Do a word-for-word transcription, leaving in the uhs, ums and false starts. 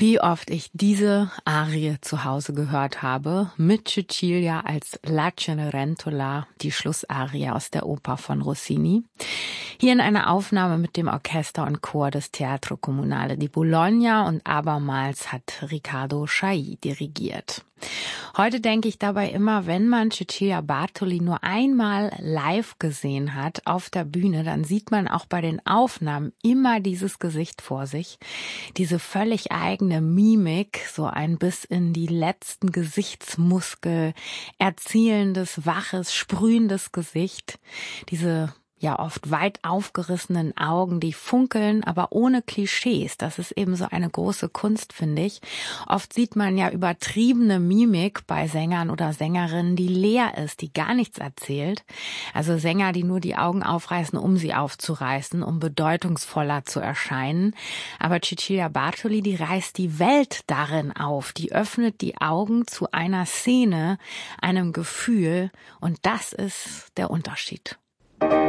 Wie oft ich diese Arie zu Hause gehört habe, mit Cecilia als La Cenerentola, die Schlussarie aus der Oper von Rossini. Hier in einer Aufnahme mit dem Orchester und Chor des Teatro Comunale di Bologna und abermals hat Riccardo Chailly dirigiert. Heute denke ich dabei immer, wenn man Cecilia Bartoli nur einmal live gesehen hat auf der Bühne, dann sieht man auch bei den Aufnahmen immer dieses Gesicht vor sich. Diese völlig eigene Mimik, so ein bis in die letzten Gesichtsmuskel erzielendes, waches, sprühendes Gesicht. Diese ja oft weit aufgerissenen Augen, die funkeln, aber ohne Klischees. Das ist eben so eine große Kunst, finde ich. Oft sieht man ja übertriebene Mimik bei Sängern oder Sängerinnen, die leer ist, die gar nichts erzählt. Also Sänger, die nur die Augen aufreißen, um sie aufzureißen, um bedeutungsvoller zu erscheinen. Aber Cecilia Bartoli, die reißt die Welt darin auf. Die öffnet die Augen zu einer Szene, einem Gefühl. Und das ist der Unterschied.